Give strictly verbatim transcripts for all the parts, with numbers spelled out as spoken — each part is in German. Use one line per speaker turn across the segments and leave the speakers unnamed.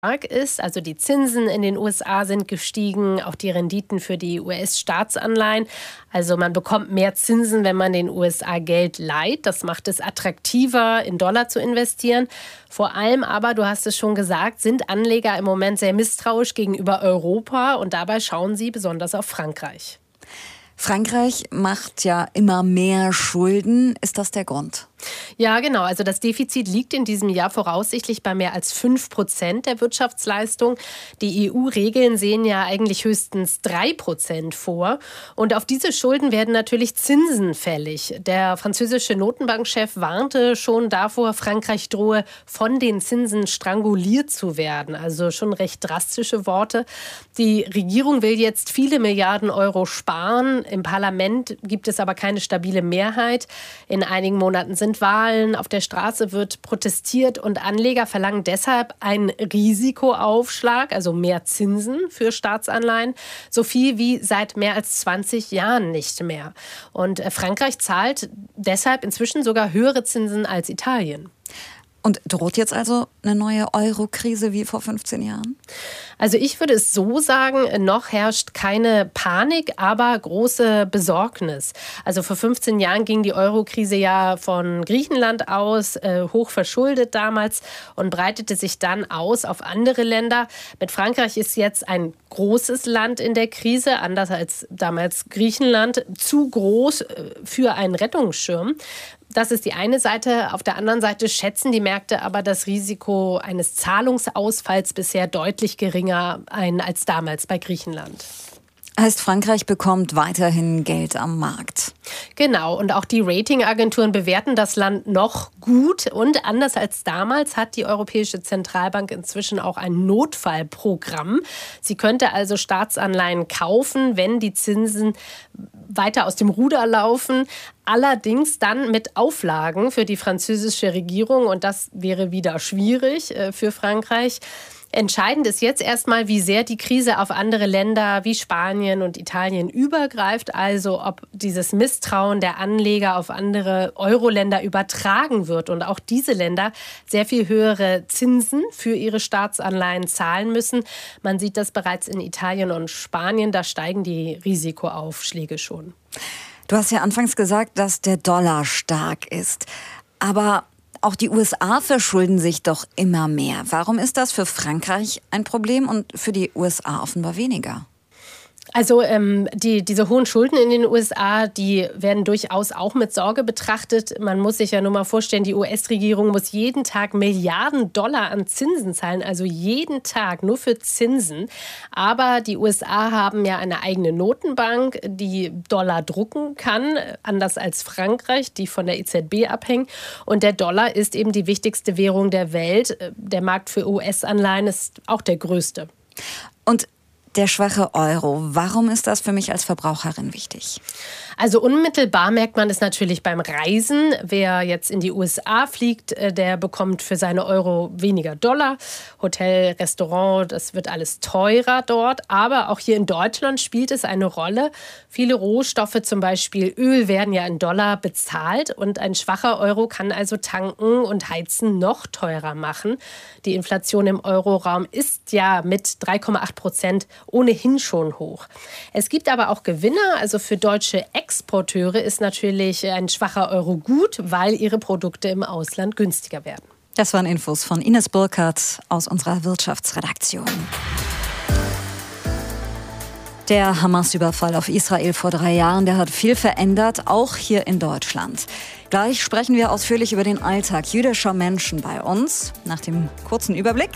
ist. Also die Zinsen in den U S A sind gestiegen, auch die Renditen für die U S-Staatsanleihen. Also man bekommt mehr Zinsen, wenn man den U S A Geld leiht. Das macht es attraktiver, in Dollar zu investieren. Vor allem aber, du hast es schon gesagt, sind Anleger im Moment sehr misstrauisch gegenüber Europa und dabei schauen sie besonders auf Frankreich.
Frankreich macht ja immer mehr Schulden. Ist das der Grund?
Ja, genau. Also das Defizit liegt in diesem Jahr voraussichtlich bei mehr als fünf Prozent der Wirtschaftsleistung. Die E U-Regeln sehen ja eigentlich höchstens drei Prozent vor. Und auf diese Schulden werden natürlich Zinsen fällig. Der französische Notenbankchef warnte schon davor, Frankreich drohe von den Zinsen stranguliert zu werden. Also schon recht drastische Worte. Die Regierung will jetzt viele Milliarden Euro sparen. Im Parlament gibt es aber keine stabile Mehrheit. In einigen Monaten sind Wahlen, auf der Straße wird protestiert und Anleger verlangen deshalb einen Risikoaufschlag, also mehr Zinsen für Staatsanleihen, so viel wie seit mehr als zwanzig Jahren nicht mehr. Und Frankreich zahlt deshalb inzwischen sogar höhere Zinsen als Italien.
Und droht jetzt also eine neue Euro-Krise wie vor fünfzehn Jahren?
Also ich würde es so sagen, noch herrscht keine Panik, aber große Besorgnis. Also vor fünfzehn Jahren ging die Euro-Krise ja von Griechenland aus, äh, hoch verschuldet damals und breitete sich dann aus auf andere Länder. Mit Frankreich ist jetzt ein großes Land in der Krise, anders als damals Griechenland, zu groß für einen Rettungsschirm. Das ist die eine Seite. Auf der anderen Seite schätzen die Märkte aber das Risiko eines Zahlungsausfalls bisher deutlich geringer ein als damals bei Griechenland.
Heißt, Frankreich bekommt weiterhin Geld am Markt.
Genau, und auch die Ratingagenturen bewerten das Land noch gut. Und anders als damals hat die Europäische Zentralbank inzwischen auch ein Notfallprogramm. Sie könnte also Staatsanleihen kaufen, wenn die Zinsen weiter aus dem Ruder laufen. Allerdings dann mit Auflagen für die französische Regierung. Und das wäre wieder schwierig für Frankreich. Entscheidend ist jetzt erstmal, wie sehr die Krise auf andere Länder wie Spanien und Italien übergreift. Also ob dieses Misstrauen der Anleger auf andere Euro-Länder übertragen wird und auch diese Länder sehr viel höhere Zinsen für ihre Staatsanleihen zahlen müssen. Man sieht das bereits in Italien und Spanien. Da steigen die Risikoaufschläge schon.
Du hast ja anfangs gesagt, dass der Dollar stark ist. Aber auch die U S A verschulden sich doch immer mehr. Warum ist das für Frankreich ein Problem und für die U S A offenbar weniger?
Also ähm, die, diese hohen Schulden in den U S A, die werden durchaus auch mit Sorge betrachtet. Man muss sich ja nur mal vorstellen, die U S-Regierung muss jeden Tag Milliarden Dollar an Zinsen zahlen, also jeden Tag nur für Zinsen. Aber die U S A haben ja eine eigene Notenbank, die Dollar drucken kann, anders als Frankreich, die von der E Z B abhängen. Und der Dollar ist eben die wichtigste Währung der Welt. Der Markt für U S-Anleihen ist auch der größte.
Und der schwache Euro, warum ist das für mich als Verbraucherin wichtig?
Also unmittelbar merkt man es natürlich beim Reisen. Wer jetzt in die U S A fliegt, der bekommt für seine Euro weniger Dollar. Hotel, Restaurant, das wird alles teurer dort. Aber auch hier in Deutschland spielt es eine Rolle. Viele Rohstoffe, zum Beispiel Öl, werden ja in Dollar bezahlt. Und ein schwacher Euro kann also tanken und heizen noch teurer machen. Die Inflation im Euroraum ist ja mit drei Komma acht Prozent ohnehin schon hoch. Es gibt aber auch Gewinner. Also für deutsche Exporteure ist natürlich ein schwacher Euro gut, weil ihre Produkte im Ausland günstiger werden.
Das waren Infos von Ines Burkhardt aus unserer Wirtschaftsredaktion. Der Hamas-Überfall auf Israel vor drei Jahren, der hat viel verändert, auch hier in Deutschland. Gleich sprechen wir ausführlich über den Alltag jüdischer Menschen bei uns, nach dem kurzen Überblick.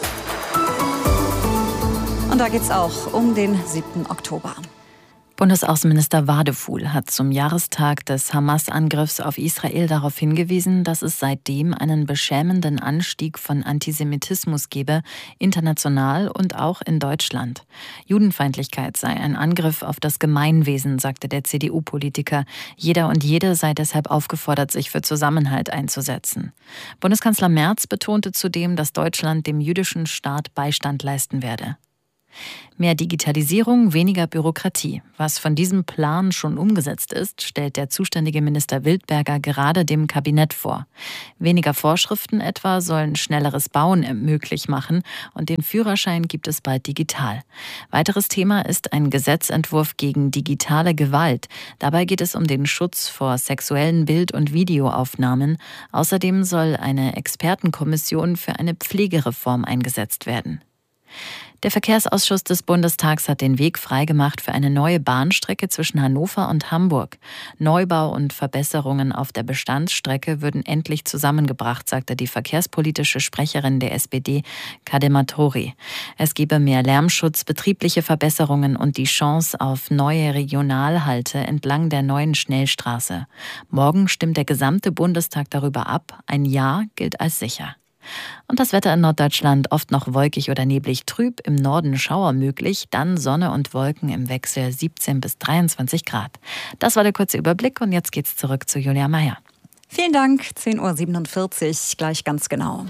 Und da geht es auch um den siebten Oktober.
Bundesaußenminister Wadefuhl hat zum Jahrestag des Hamas-Angriffs auf Israel darauf hingewiesen, dass es seitdem einen beschämenden Anstieg von Antisemitismus gebe, international und auch in Deutschland. Judenfeindlichkeit sei ein Angriff auf das Gemeinwesen, sagte der C D U-Politiker. Jeder und jede sei deshalb aufgefordert, sich für Zusammenhalt einzusetzen. Bundeskanzler Merz betonte zudem, dass Deutschland dem jüdischen Staat Beistand leisten werde. Mehr Digitalisierung, weniger Bürokratie. Was von diesem Plan schon umgesetzt ist, stellt der zuständige Minister Wildberger gerade dem Kabinett vor. Weniger Vorschriften etwa sollen schnelleres Bauen möglich machen und den Führerschein gibt es bald digital. Weiteres Thema ist ein Gesetzentwurf gegen digitale Gewalt. Dabei geht es um den Schutz vor sexuellen Bild- und Videoaufnahmen. Außerdem soll eine Expertenkommission für eine Pflegereform eingesetzt werden. Der Verkehrsausschuss des Bundestags hat den Weg freigemacht für eine neue Bahnstrecke zwischen Hannover und Hamburg. Neubau und Verbesserungen auf der Bestandsstrecke würden endlich zusammengebracht, sagte die verkehrspolitische Sprecherin der S P D, Kadema Tori. Es gebe mehr Lärmschutz, betriebliche Verbesserungen und die Chance auf neue Regionalhalte entlang der neuen Schnellstraße. Morgen stimmt der gesamte Bundestag darüber ab. Ein Ja gilt als sicher. Und das Wetter in Norddeutschland oft noch wolkig oder neblig trüb, im Norden Schauer möglich, dann Sonne und Wolken im Wechsel siebzehn bis dreiundzwanzig Grad. Das war der kurze Überblick und jetzt geht's zurück zu Julia Meyer.
Vielen Dank, zehn Uhr siebenundvierzig, gleich ganz genau.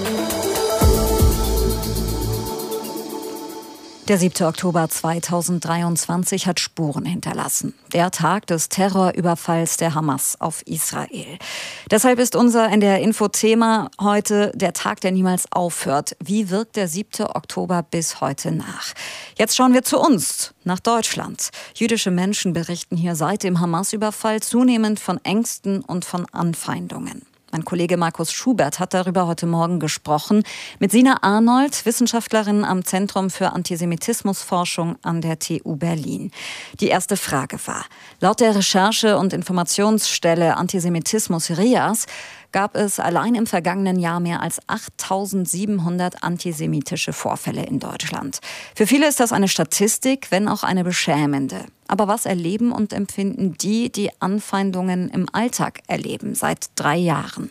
Der siebte Oktober zweitausenddreiundzwanzig hat Spuren hinterlassen. Der Tag des Terrorüberfalls der Hamas auf Israel. Deshalb ist unser N D R-Info-Thema heute der Tag, der niemals aufhört. Wie wirkt der siebte Oktober bis heute nach? Jetzt schauen wir zu uns, nach Deutschland. Jüdische Menschen berichten hier seit dem Hamas-Überfall zunehmend von Ängsten und von Anfeindungen. Mein Kollege Markus Schubert hat darüber heute Morgen gesprochen mit Sina Arnold, Wissenschaftlerin am Zentrum für Antisemitismusforschung an der T U Berlin. Die erste Frage war: Laut der Recherche- und Informationsstelle Antisemitismus R I A S gab es allein im vergangenen Jahr mehr als achttausendsiebenhundert antisemitische Vorfälle in Deutschland. Für viele ist das eine Statistik, wenn auch eine beschämende. Aber was erleben und empfinden die, die Anfeindungen im Alltag erleben, seit drei Jahren?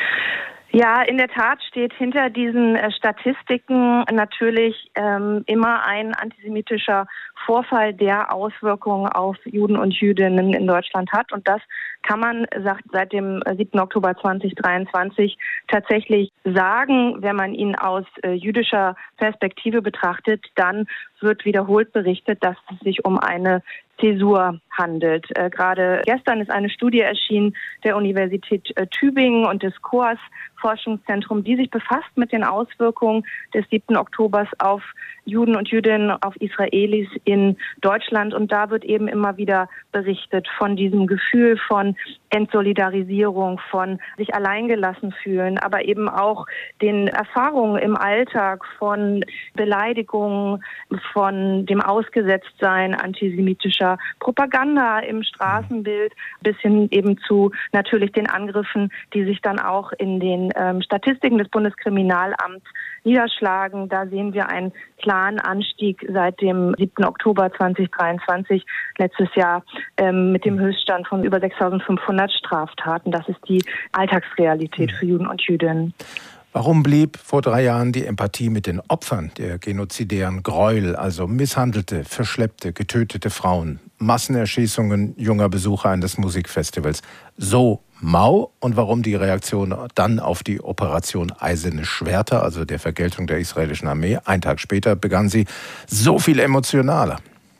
Ja, in der Tat steht hinter diesen äh, Statistiken natürlich ähm, immer ein antisemitischer Vorfall, der Auswirkungen auf Juden und Jüdinnen in Deutschland hat. Und das kann man sagt, seit dem siebten Oktober zweitausenddreiundzwanzig tatsächlich sagen. Wenn man ihn aus äh, jüdischer Perspektive betrachtet, dann wird wiederholt berichtet, dass es sich um eine Zäsur handelt. Äh, gerade gestern ist eine Studie erschienen der Universität äh, Tübingen und des C O A S-Forschungszentrum, die sich befasst mit den Auswirkungen des siebten Oktobers auf Juden und Jüdinnen, auf Israelis in Deutschland. Und da wird eben immer wieder berichtet von diesem Gefühl von Entsolidarisierung, von sich alleingelassen fühlen, aber eben auch den Erfahrungen im Alltag von Beleidigungen, von dem Ausgesetztsein antisemitischer Propaganda im Straßenbild bis hin eben zu natürlich den Angriffen, die sich dann auch in den ähm, Statistiken des Bundeskriminalamts niederschlagen. Da sehen wir einen klaren Anstieg seit dem siebten Oktober zweitausenddreiundzwanzig, letztes Jahr ähm, mit dem Höchststand von über sechstausendfünfhundert Straftaten. Das ist die Alltagsrealität für Juden und Jüdinnen.
Warum blieb vor drei Jahren die Empathie mit den Opfern der genozidären Gräuel, also misshandelte, verschleppte, getötete Frauen, Massenerschießungen junger Besucher eines Musikfestivals, so mau? Und warum die Reaktion dann auf die Operation Eiserne Schwerter, also der Vergeltung der israelischen Armee, einen Tag später begann sie, so viel emotionaler?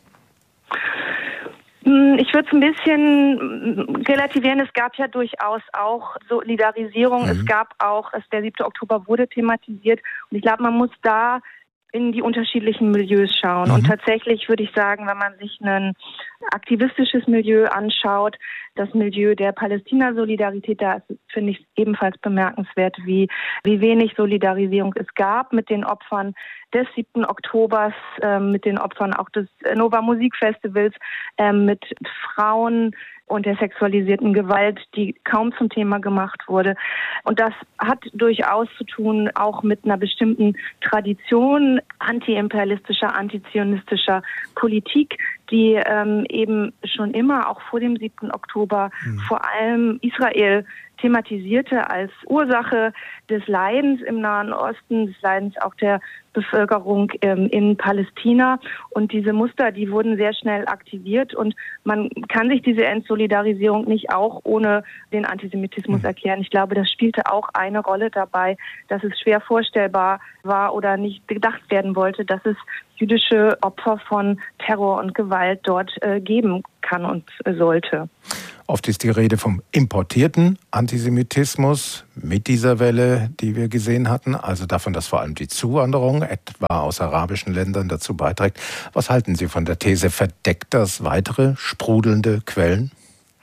Ich würde es ein bisschen relativieren. Es gab ja durchaus auch Solidarisierung. Mhm. Es gab auch, der siebte Oktober wurde thematisiert. Und ich glaube, man muss da in die unterschiedlichen Milieus schauen. Mhm. Und tatsächlich würde ich sagen, wenn man sich ein aktivistisches Milieu anschaut, das Milieu der Palästina-Solidarität, da finde ich ebenfalls bemerkenswert, wie, wie wenig Solidarisierung es gab mit den Opfern des siebten Oktobers, äh, mit den Opfern auch des Nova Musikfestivals, äh, mit Frauen und der sexualisierten Gewalt, die kaum zum Thema gemacht wurde. Und das hat durchaus zu tun auch mit einer bestimmten Tradition antiimperialistischer, antizionistischer Politik, die ähm, eben schon immer, auch vor dem siebten Oktober, mhm. vor allem Israel thematisierte als Ursache des Leidens im Nahen Osten, des Leidens auch der Bevölkerung ähm, in Palästina. Und diese Muster, die wurden sehr schnell aktiviert. Und man kann sich diese Entsolidarisierung nicht auch ohne den Antisemitismus erklären. Ich glaube, das spielte auch eine Rolle dabei, dass es schwer vorstellbar war oder nicht gedacht werden wollte, dass es jüdische Opfer von Terror und Gewalt dort äh, geben kann und äh, sollte.
Oft ist die Rede vom importierten Antisemitismus mit dieser Welle, die wir gesehen hatten, also davon, dass vor allem die Zuwanderung etwa aus arabischen Ländern dazu beiträgt. Was halten Sie von der These, verdeckt das weitere sprudelnde Quellen?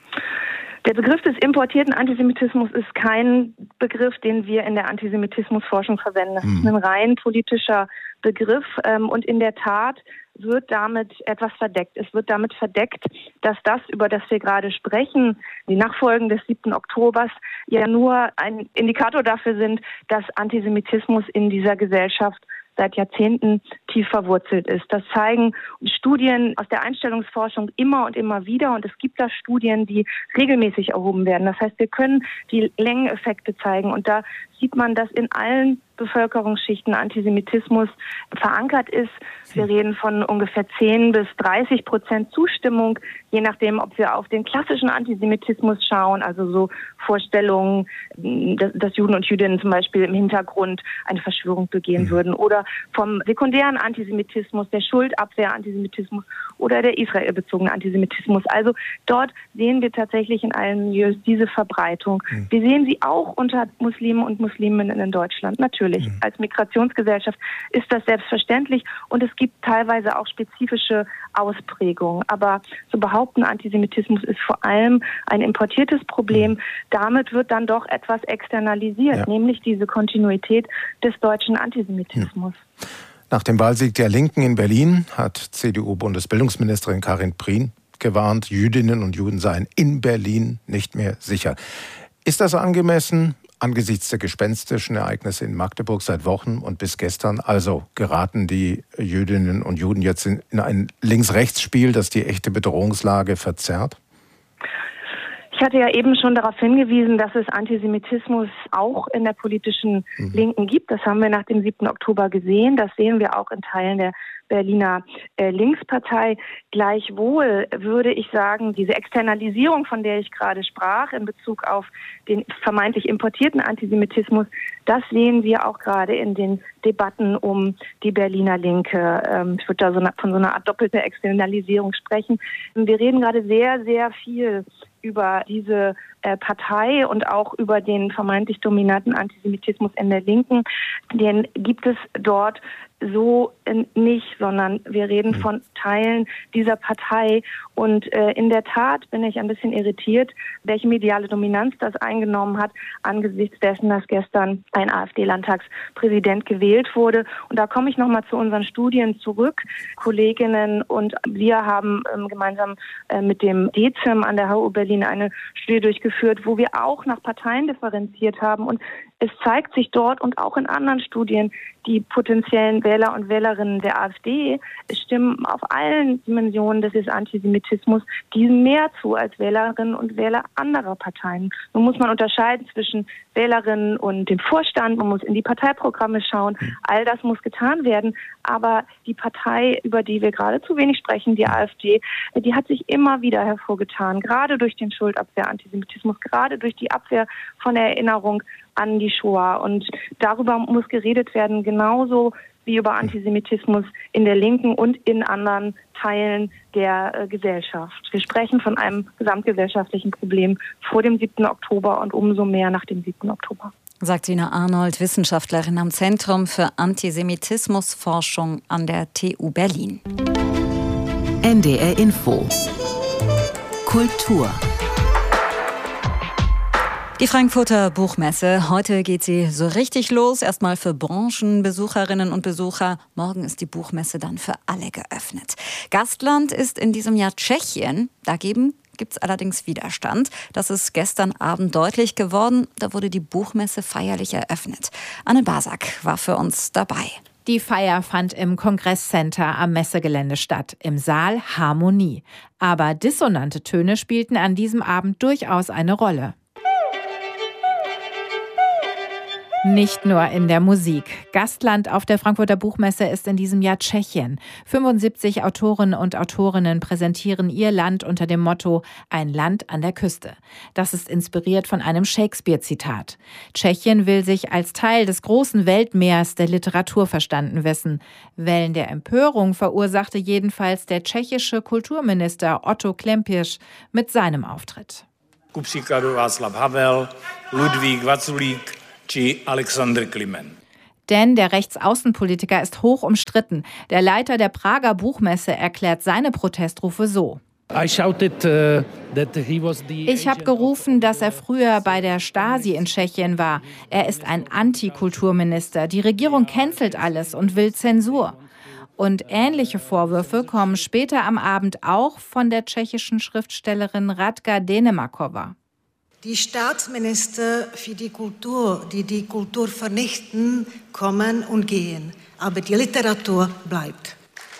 Der Begriff des importierten Antisemitismus ist kein Begriff, den wir in der Antisemitismusforschung verwenden. Das ist ein rein politischer Begriff und in der Tat wird damit etwas verdeckt. Es wird damit verdeckt, dass das, über das wir gerade sprechen, die Nachfolgen des siebten Oktobers, ja nur ein Indikator dafür sind, dass Antisemitismus in dieser Gesellschaft seit Jahrzehnten tief verwurzelt ist. Das zeigen Studien aus der Einstellungsforschung immer und immer wieder. Und es gibt da Studien, die regelmäßig erhoben werden. Das heißt, wir können die Längeneffekte zeigen. Und da sieht man, dass in allen Bevölkerungsschichten Antisemitismus verankert ist. Wir reden von ungefähr zehn bis dreißig Prozent Zustimmung, je nachdem, ob wir auf den klassischen Antisemitismus schauen, also so Vorstellungen, dass Juden und Jüdinnen zum Beispiel im Hintergrund eine Verschwörung begehen mhm. würden, oder vom sekundären Antisemitismus, der Schuldabwehr-Antisemitismus oder der israelbezogene Antisemitismus. Also dort sehen wir tatsächlich in allen Milieus diese Verbreitung. Mhm. Wir sehen sie auch unter Muslimen und Musliminnen in Deutschland, natürlich. Mhm. Als Migrationsgesellschaft ist das selbstverständlich und es gibt teilweise auch spezifische Ausprägungen. Aber zu behaupten, Antisemitismus ist vor allem ein importiertes Problem, mhm. damit wird dann doch etwas externalisiert, ja. nämlich diese Kontinuität des deutschen Antisemitismus. Mhm.
Nach dem Wahlsieg der Linken in Berlin hat C D U-Bundesbildungsministerin Karin Prien gewarnt, Jüdinnen und Juden seien in Berlin nicht mehr sicher. Ist das angemessen angesichts der gespenstischen Ereignisse in Magdeburg seit Wochen und bis gestern? Also geraten die Jüdinnen und Juden jetzt in, in ein Links-Rechts-Spiel, das die echte Bedrohungslage verzerrt?
Ich hatte ja eben schon darauf hingewiesen, dass es Antisemitismus auch in der politischen mhm. Linken gibt. Das haben wir nach dem siebten Oktober gesehen. Das sehen wir auch in Teilen der Berliner äh, Linkspartei. Gleichwohl würde ich sagen, diese Externalisierung, von der ich gerade sprach, in Bezug auf den vermeintlich importierten Antisemitismus, das sehen wir auch gerade in den Debatten um die Berliner Linke. Ähm, ich würde da so eine, von so einer Art doppelter Externalisierung sprechen. Wir reden gerade sehr, sehr viel über diese äh, Partei und auch über den vermeintlich dominanten Antisemitismus in der Linken. Den gibt es dort so äh, nicht, sondern wir reden von Teilen dieser Partei. Und äh, in der Tat bin ich ein bisschen irritiert, welche mediale Dominanz das eingenommen hat, angesichts dessen, dass gestern ein AfD-Landtagspräsident gewählt wurde. Und da komme ich nochmal zu unseren Studien zurück. Kolleginnen und wir haben ähm, gemeinsam äh, mit dem D Z I M an der H U Berlin eine Studie durchgeführt, wo wir auch nach Parteien differenziert haben. Und es zeigt sich dort und auch in anderen Studien, die potenziellen Wähler und Wählerinnen der AfD stimmen auf allen Dimensionen des Antisemitismus diesen mehr zu als Wählerinnen und Wähler anderer Parteien. Nun muss man unterscheiden zwischen Wählerinnen und dem Vorstand, man muss in die Parteiprogramme schauen, all das muss getan werden. Aber die Partei, über die wir gerade zu wenig sprechen, die AfD, die hat sich immer wieder hervorgetan, gerade durch den Schuldabwehr-Antisemitismus, gerade durch die Abwehr von der Erinnerung an die Shoah. Und darüber muss geredet werden, genauso wie über Antisemitismus in der Linken und in anderen Teilen der äh, Gesellschaft. Wir sprechen von einem gesamtgesellschaftlichen Problem vor dem siebten Oktober und umso mehr nach dem siebten Oktober.
Sagt Sina Arnold, Wissenschaftlerin am Zentrum für Antisemitismusforschung an der T U Berlin.
N D R Info. Kultur.
Die Frankfurter Buchmesse. Heute geht sie so richtig los. Erstmal für Branchenbesucherinnen und Besucher. Morgen ist die Buchmesse dann für alle geöffnet. Gastland ist in diesem Jahr Tschechien. Dagegen gibt es allerdings Widerstand. Das ist gestern Abend deutlich geworden. Da wurde die Buchmesse feierlich eröffnet. Anne Basak war für uns dabei.
Die Feier fand im Kongresscenter am Messegelände statt, im Saal Harmonie. Aber dissonante Töne spielten an diesem Abend durchaus eine Rolle. Nicht nur in der Musik. Gastland auf der Frankfurter Buchmesse ist in diesem Jahr Tschechien. fünfundsiebzig Autoren und Autorinnen präsentieren ihr Land unter dem Motto »Ein Land an der Küste«. Das ist inspiriert von einem Shakespeare-Zitat. Tschechien will sich als Teil des großen Weltmeers der Literatur verstanden wissen. Wellen der Empörung verursachte jedenfalls der tschechische Kulturminister Otto Klempisch mit seinem Auftritt.
Ku příkladu Václav Havel, Ludvík Vaculík či Alexander Klimen.
Denn der Rechtsaußenpolitiker ist hoch umstritten. Der Leiter der Prager Buchmesse erklärt seine Protestrufe so. Ich habe gerufen, dass er früher bei der Stasi in Tschechien war. Er ist ein Antikulturminister. Die Regierung cancelt alles und will Zensur. Und ähnliche Vorwürfe kommen später am Abend auch von der tschechischen Schriftstellerin Radka Denemakova.
Die Staatsminister für die Kultur, die die Kultur vernichten, kommen und gehen. Aber die Literatur bleibt.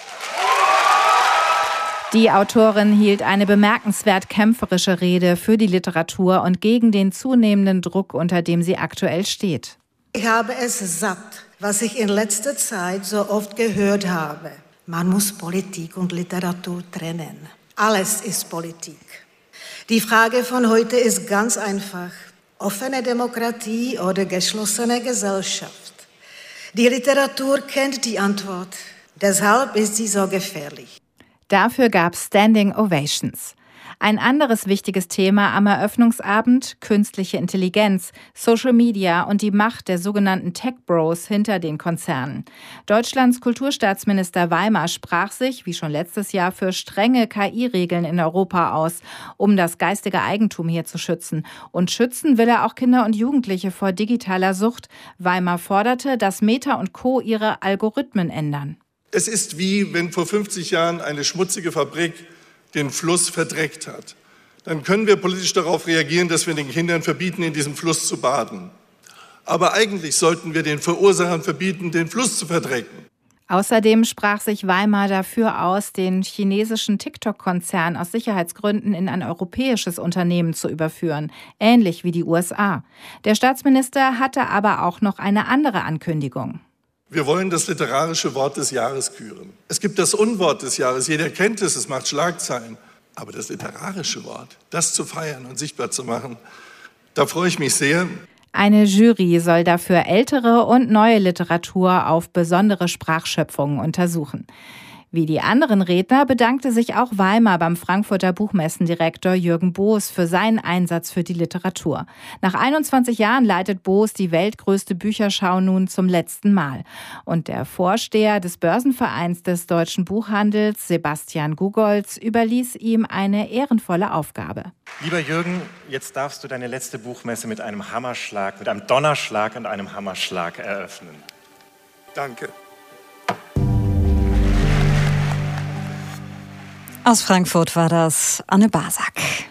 Die Autorin hielt eine bemerkenswert kämpferische Rede für die Literatur und gegen den zunehmenden Druck, unter dem sie aktuell steht.
Ich habe es satt, was ich in letzter Zeit so oft gehört habe. Man muss Politik und Literatur trennen. Alles ist Politik. Die Frage von heute ist ganz einfach. Offene Demokratie oder geschlossene Gesellschaft? Die Literatur kennt die Antwort. Deshalb ist sie so gefährlich.
Dafür gab es Standing Ovations. Ein anderes wichtiges Thema am Eröffnungsabend: künstliche Intelligenz, Social Media und die Macht der sogenannten Tech Bros hinter den Konzernen. Deutschlands Kulturstaatsminister Weimar sprach sich, wie schon letztes Jahr, für strenge K I-Regeln in Europa aus, um das geistige Eigentum hier zu schützen. Und schützen will er auch Kinder und Jugendliche vor digitaler Sucht. Weimar forderte, dass Meta und Co. ihre Algorithmen ändern.
Es ist wie, wenn vor fünfzig Jahren eine schmutzige Fabrik den Fluss verdreckt hat. Dann können wir politisch darauf reagieren, dass wir den Kindern verbieten, in diesem Fluss zu baden. Aber eigentlich sollten wir den Verursachern verbieten, den Fluss zu verdrecken.
Außerdem sprach sich Weimar dafür aus, den chinesischen TikTok-Konzern aus Sicherheitsgründen in ein europäisches Unternehmen zu überführen, ähnlich wie die U S A. Der Staatsminister hatte aber auch noch eine andere Ankündigung.
Wir wollen das literarische Wort des Jahres küren. Es gibt das Unwort des Jahres, jeder kennt es, es macht Schlagzeilen. Aber das literarische Wort, das zu feiern und sichtbar zu machen, da freue ich mich sehr.
Eine Jury soll dafür ältere und neue Literatur auf besondere Sprachschöpfungen untersuchen. Wie die anderen Redner bedankte sich auch Weimar beim Frankfurter Buchmessendirektor Jürgen Boos für seinen Einsatz für die Literatur. Nach einundzwanzig Jahren leitet Boos die weltgrößte Bücherschau nun zum letzten Mal. Und der Vorsteher des Börsenvereins des deutschen Buchhandels, Sebastian Gugolz, überließ ihm eine ehrenvolle Aufgabe.
Lieber Jürgen, jetzt darfst du deine letzte Buchmesse mit einem Hammerschlag, mit einem Donnerschlag und einem Hammerschlag eröffnen.
Danke.
Aus Frankfurt war das Anne Basak.